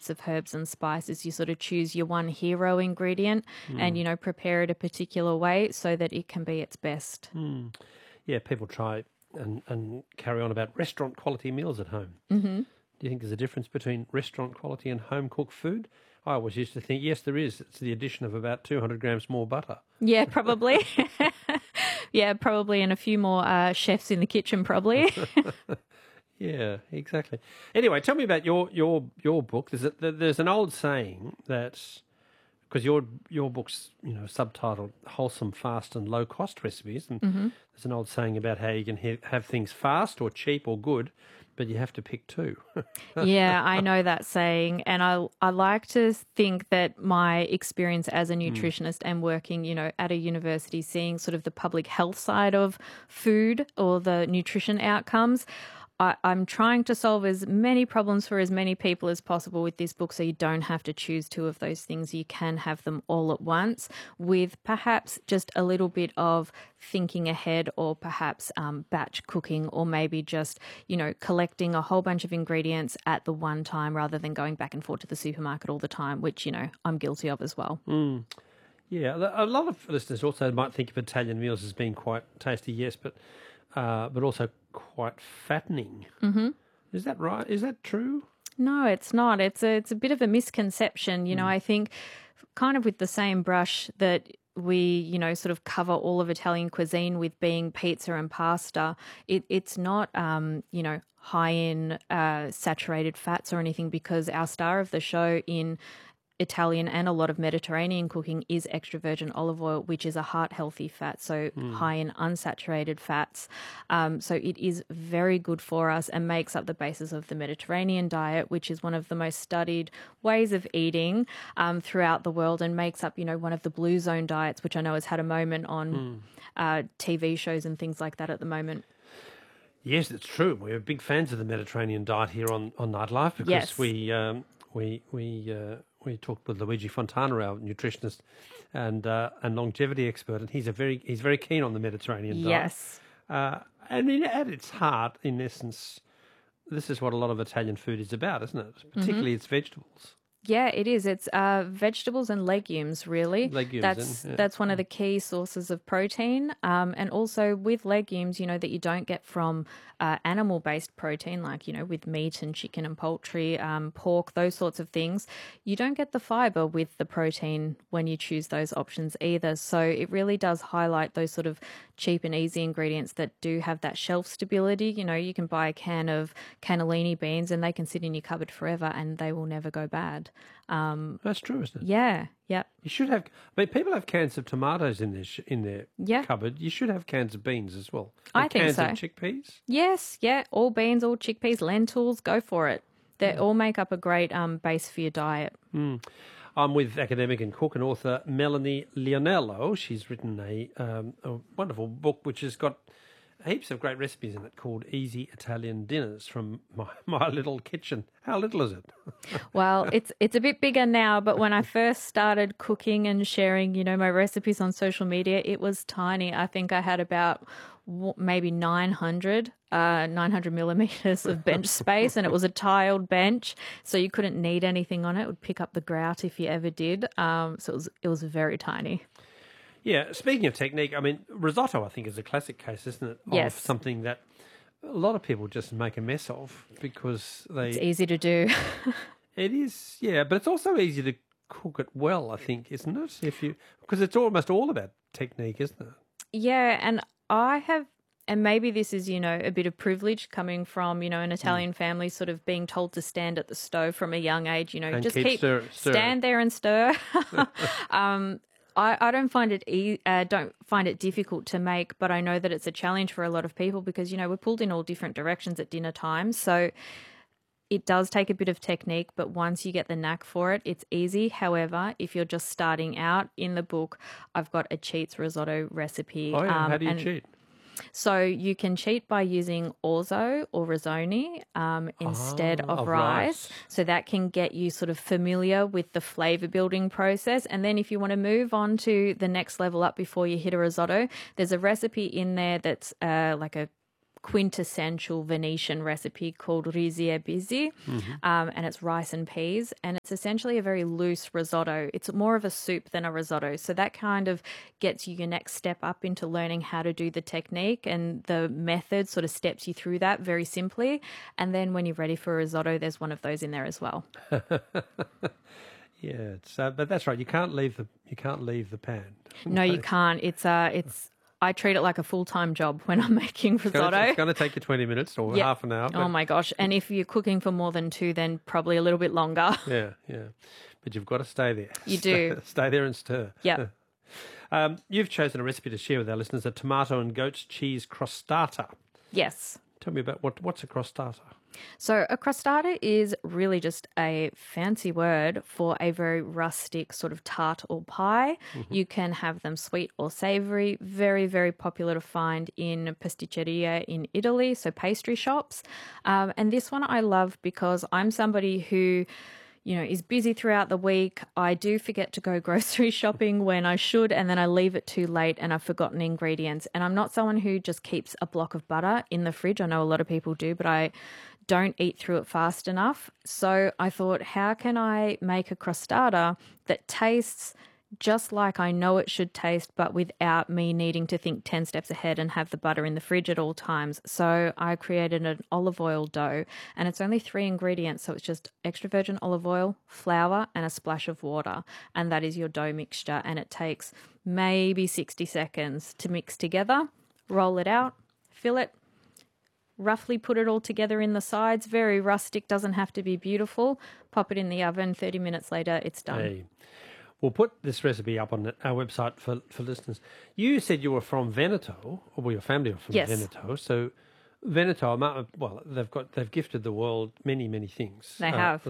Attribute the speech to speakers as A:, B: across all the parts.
A: bits of herbs and spices. You sort of choose your one hero ingredient and, prepare it a particular way so that it can be its best.
B: Yeah, people try and carry on about restaurant quality meals at home. Mm-hmm. Do you think there's a difference between restaurant quality and home cooked food? I always used to think, yes, there is. It's the addition of about 200 grams more butter.
A: Yeah, probably. Yeah, probably, and a few more chefs in the kitchen, probably.
B: Yeah, exactly. Anyway, tell me about your book. There's an old saying that, because your book's subtitled "Wholesome, Fast, and Low Cost Recipes," and there's an old saying about how you can have things fast or cheap or good, but you have to pick two.
A: Yeah, I know that saying. And I like to think that my experience as a nutritionist and working, at a university, seeing sort of the public health side of food or the nutrition outcomes, I'm trying to solve as many problems for as many people as possible with this book, so you don't have to choose two of those things. You can have them all at once with perhaps just a little bit of thinking ahead, or perhaps batch cooking, or maybe just, collecting a whole bunch of ingredients at the one time rather than going back and forth to the supermarket all the time, which, I'm guilty of as well.
B: Yeah, a lot of listeners also might think of Italian meals as being quite tasty, yes, but also quite fattening. Mm-hmm. Is that right? Is that true?
A: No, it's not. It's a bit of a misconception. I think kind of with the same brush that we, sort of cover all of Italian cuisine with being pizza and pasta, it's not, high in saturated fats or anything, because our star of the show in Italian and a lot of Mediterranean cooking is extra virgin olive oil, which is a heart-healthy fat, so high in unsaturated fats. So it is very good for us and makes up the basis of the Mediterranean diet, which is one of the most studied ways of eating throughout the world, and makes up, one of the blue zone diets, which I know has had a moment on TV shows and things like that at the moment.
B: Yes, it's true. We're big fans of the Mediterranean diet here on Nightlife, because we talked with Luigi Fontana, our nutritionist and longevity expert, and he's very keen on the Mediterranean diet.
A: Yes.
B: And at its heart, in essence, this is what a lot of Italian food is about, isn't it? Particularly its vegetables.
A: Yeah, it is. It's vegetables and legumes, really.
B: Legumes.
A: That's one of the key sources of protein. And also with legumes, that you don't get from animal-based protein, like, with meat and chicken and poultry, pork, those sorts of things. You don't get the fiber with the protein when you choose those options either. So it really does highlight those sort of cheap and easy ingredients that do have that shelf stability. You can buy a can of cannellini beans and they can sit in your cupboard forever and they will never go bad.
B: That's true, isn't it?
A: Yeah, yep.
B: You should have. people have cans of tomatoes in their cupboard. You should have cans of beans as well.
A: I think so.
B: Cans of chickpeas.
A: Yes, yeah. All beans, all chickpeas, lentils. Go for it. They all make up a great base for your diet.
B: I'm with academic and cook and author Melanie Leonello. She's written a wonderful book which has got heaps of great recipes in it, called Easy Italian Dinners from my little kitchen. How little is it?
A: Well, it's a bit bigger now, but when I first started cooking and sharing, my recipes on social media, it was tiny. I think I had about maybe 900 millimeters of bench space, and it was a tiled bench, so you couldn't knead anything on it. It would pick up the grout if you ever did. So it was very tiny.
B: Yeah, speaking of technique, I mean, risotto, I think, is a classic case, isn't it?
A: Yes.
B: Of something that a lot of people just make a mess of because
A: It's easy to do.
B: It is, yeah, but it's also easy to cook it well, I think, isn't it? Because it's almost all about technique, isn't it?
A: Yeah, and and maybe this is, a bit of privilege coming from, an Italian family, sort of being told to stand at the stove from a young age,
B: and
A: just
B: stir.
A: Stand there and stir. I don't find it difficult to make, but I know that it's a challenge for a lot of people because, we're pulled in all different directions at dinner time. So it does take a bit of technique, but once you get the knack for it, it's easy. However, if you're just starting out, in the book, I've got a cheats risotto recipe.
B: Oh, yeah. How do you cheat?
A: So you can cheat by using orzo or risoni instead of rice. So that can get you sort of familiar with the flavour building process. And then if you want to move on to the next level up before you hit a risotto, there's a recipe in there that's like a quintessential Venetian recipe called rizi e bisi, and it's rice and peas, and it's essentially a very loose risotto. It's more of a soup than a risotto, so that kind of gets you your next step up into learning how to do the technique, and the method sort of steps you through that very simply. And then when you're ready for a risotto, there's one of those in there as well.
B: Yeah, but that's right. You can't leave the pan.
A: No, you can't. I treat it like a full-time job when I'm making risotto.
B: It's going to take you 20 minutes or half an hour.
A: Oh my gosh. And if you're cooking for more than 2, then probably a little bit longer.
B: Yeah. But you've got to stay there.
A: You do.
B: Stay there and stir.
A: Yeah.
B: You've chosen a recipe to share with our listeners, a tomato and goat's cheese crostata.
A: Yes.
B: Tell me about what's a crostata?
A: So a crostata is really just a fancy word for a very rustic sort of tart or pie. You can have them sweet or savoury. Very, very popular to find in pasticceria in Italy, so pastry shops. And this one I love because I'm somebody who is busy throughout the week. I do forget to go grocery shopping when I should, and then I leave it too late and I've forgotten ingredients. And I'm not someone who just keeps a block of butter in the fridge. I know a lot of people do, but I don't eat through it fast enough. So I thought, how can I make a crostata that tastes just like I know it should taste, but without me needing to think 10 steps ahead and have the butter in the fridge at all times? So I created an olive oil dough, and it's only 3 ingredients. So it's just extra virgin olive oil, flour, and a splash of water. And that is your dough mixture. And it takes maybe 60 seconds to mix together. Roll it out, fill it, roughly put it all together in the sides. Very rustic, doesn't have to be beautiful. Pop it in the oven. 30 minutes later, it's done.
B: Hey. We'll put this recipe up on our website for listeners. You said you were from Veneto, or your family are from Veneto. So Veneto, well, they've gifted the world many, many things.
A: They have.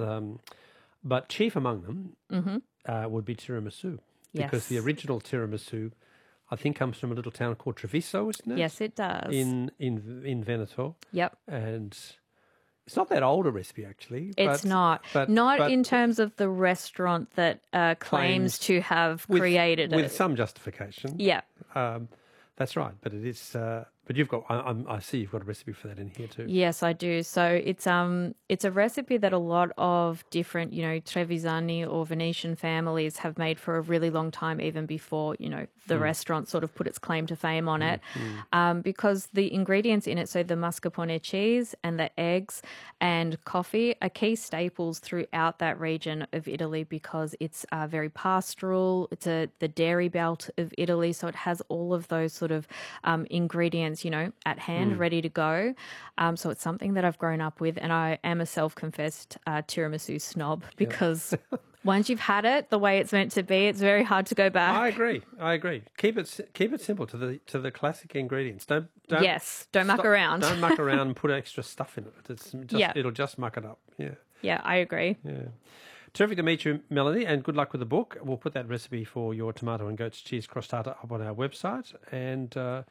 B: But chief among them would be tiramisu. Because the original tiramisu, I think, comes from a little town called Treviso, isn't it?
A: Yes, it does.
B: In Veneto.
A: Yep.
B: And it's not that old a recipe, actually.
A: It's not. But in terms of the restaurant that claims to have created it.
B: With some justification.
A: Yeah.
B: That's right. But it is. But you've got. I see you've got a recipe for that in here too.
A: Yes, I do. So it's a recipe that a lot of different Trevisani or Venetian families have made for a really long time, even before the restaurant sort of put its claim to fame on it, because the ingredients in it, so the mascarpone cheese and the eggs and coffee, are key staples throughout that region of Italy because it's very pastoral. It's the dairy belt of Italy, so it has all of those sort of ingredients at hand, ready to go. So it's something that I've grown up with, and I am a self-confessed tiramisu snob because once you've had it the way it's meant to be, it's very hard to go back.
B: I agree. Keep it simple to the classic ingredients. Don't
A: muck around.
B: Don't muck around and put extra stuff in it. It'll just muck it up.
A: Yeah, I agree.
B: Yeah. Terrific to meet you, Melanie, and good luck with the book. We'll put that recipe for your tomato and goat's cheese crostata up on our website. And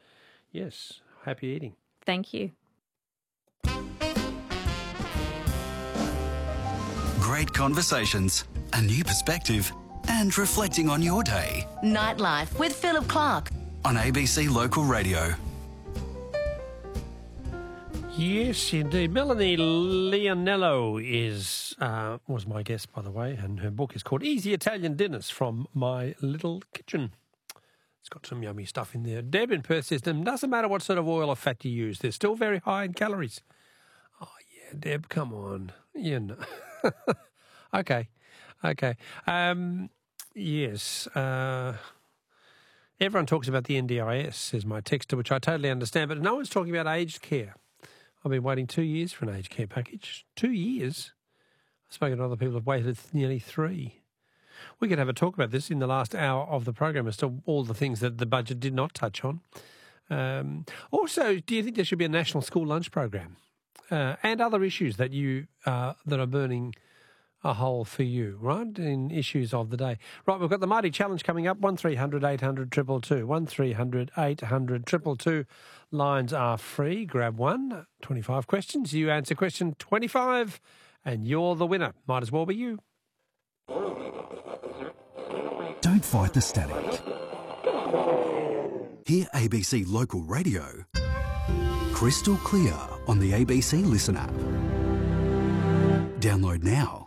B: yes, happy eating.
A: Thank you.
C: Great conversations, a new perspective, and reflecting on your day.
D: Nightlife with Philip Clark
C: On ABC Local Radio.
B: Yes, indeed. Melanie Leonello was my guest, by the way, and her book is called Easy Italian Dinners from My Little Kitchen. It's got some yummy stuff in there. Deb in Perth says, it doesn't matter what sort of oil or fat you use, they're still very high in calories. Oh, yeah, Deb, come on. Okay. Yes. Everyone talks about the NDIS, says my texter, which I totally understand, but no one's talking about aged care. I've been waiting 2 years for an aged care package. 2 years? I've spoken to other people who've waited nearly 3. We could have a talk about this in the last hour of the program as to all the things that the budget did not touch on. Also, do you think there should be a national school lunch program and other issues that that are burning a hole for you, right, in issues of the day? Right, we've got the Mighty Challenge coming up, 1300 800 222, 1300 800 222. Lines are free. Grab one. 25 questions. You answer question 25 and you're the winner. Might as well be you.
C: Don't fight the static. Hear ABC Local Radio crystal clear on the ABC Listen app. Download now.